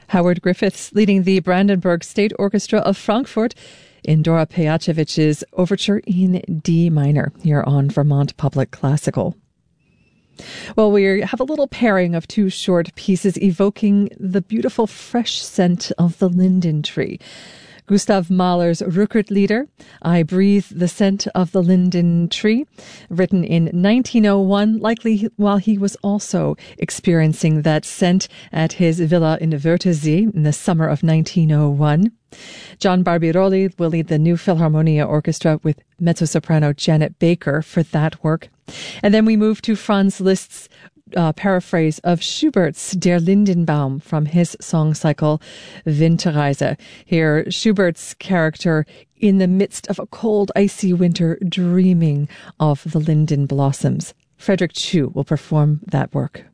Howard Griffiths leading the Brandenburg State Orchestra of Frankfurt in Dora Pejacevich's Overture in D minor here on Vermont Public Classical. Well, we have a little pairing of two short pieces evoking the beautiful fresh scent of the linden tree. Gustav Mahler's Rückert-Lieder, I Breathe the Scent of the Linden Tree, written in 1901, likely while he was also experiencing that scent at his villa in Wörthersee in the summer of 1901. John Barbirolli will lead the New Philharmonia Orchestra with mezzo-soprano Janet Baker for that work. And then we move to Franz Liszt's paraphrase of Schubert's Der Lindenbaum from his song cycle Winterreise. Here, Schubert's character in the midst of a cold, icy winter dreaming of the linden blossoms. Frederick Chu will perform that work.